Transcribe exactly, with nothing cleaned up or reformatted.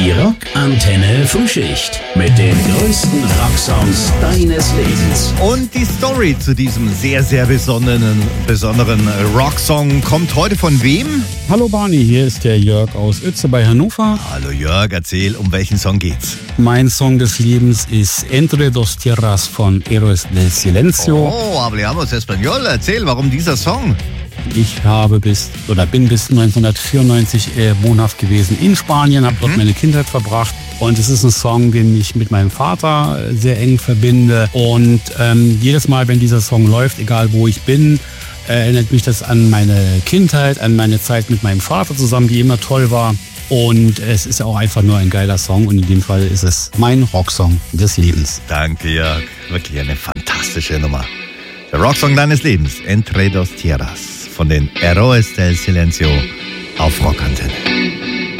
Die Rockantenne Frühschicht mit den größten Rocksongs deines Lebens. Und die Story zu diesem sehr, sehr besonderen, besonderen Rocksong kommt heute von wem? Hallo Barney, hier ist der Jörg aus Uetze bei Hannover. Hallo Jörg, erzähl, um welchen Song geht's? Mein Song des Lebens ist Entre dos Tierras von Héroes del Silencio. Oh, hablamos español. Erzähl, warum dieser Song? Ich habe bis oder bin bis neunzehnhundertvierundneunzig äh, wohnhaft gewesen in Spanien, habe dort mhm. meine Kindheit verbracht. Und es ist ein Song, den ich mit meinem Vater sehr eng verbinde. Und ähm, jedes Mal, wenn dieser Song läuft, egal wo ich bin, äh, erinnert mich das an meine Kindheit, an meine Zeit mit meinem Vater zusammen, die immer toll war. Und es ist auch einfach nur ein geiler Song. Und in dem Fall ist es mein Rocksong des Lebens. Danke, Jörg. Wirklich eine fantastische Nummer. Der Rocksong deines Lebens, Entre dos Tierras, von den Héroes del Silencio auf Rockantenne.